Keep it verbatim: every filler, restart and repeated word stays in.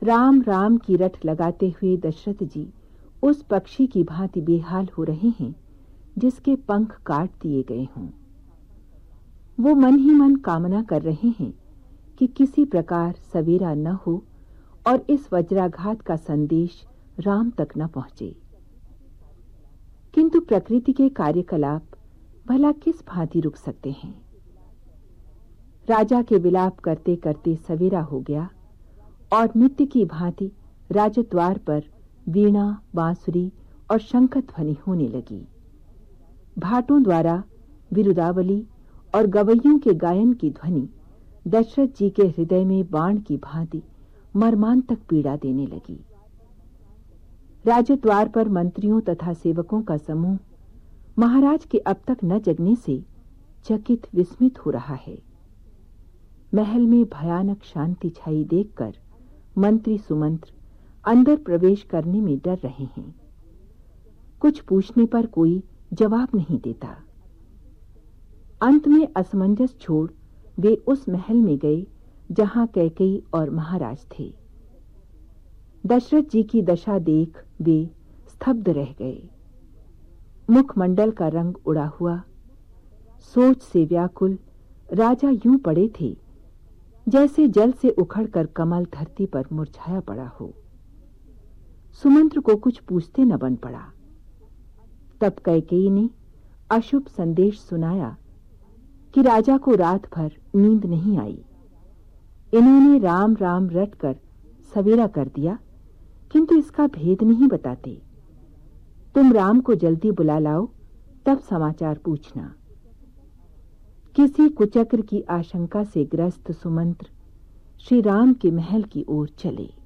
राम राम की रट लगाते हुए दशरथ जी उस पक्षी की भांति बेहाल हो रहे हैं जिसके पंख काट दिए गए हों। वो मन ही मन कामना कर रहे हैं कि किसी प्रकार सवेरा न हो और इस वज्राघात का संदेश राम तक न पहुंचे। किंतु प्रकृति के कार्यकलाप भला किस भांति रुक सकते हैं। राजा के विलाप करते करते सवेरा हो गया और नित्य की भांति राजद्वार पर वीणा, बांसुरी और शंख ध्वनि होने लगी। भाटों द्वारा विरुदावली और गवैयों के गायन की ध्वनि दशरथ जी के हृदय में बाण की भांति मर्मांतक पीड़ा देने लगी। राजद्वार पर मंत्रियों तथा सेवकों का समूह महाराज के अब तक न जगने से चकित विस्मित हो रहा है। महल में भयानक शांति छाई देखकर मंत्री सुमंत्र अंदर प्रवेश करने में डर रहे हैं। कुछ पूछने पर कोई जवाब नहीं देता। अंत में असमंजस छोड़ वे उस महल में गए जहां कैकेयी और महाराज थे। दशरथ जी की दशा देख वे स्तब्ध रह गए। मुखमंडल का रंग उड़ा हुआ, सोच से व्याकुल राजा यूं पड़े थे जैसे जल से उखड़कर कमल धरती पर मुरझाया पड़ा हो। सुमंत्र को कुछ पूछते न बन पड़ा। तब कैकेयी ने अशुभ संदेश सुनाया कि राजा को रात भर नींद नहीं आई। इन्होंने राम राम रट कर सवेरा कर दिया, किंतु इसका भेद नहीं बताते। तुम राम को जल्दी बुला लाओ, तब समाचार पूछना। किसी कुचक्र की आशंका से ग्रस्त सुमंत्र श्री राम के महल की ओर चले।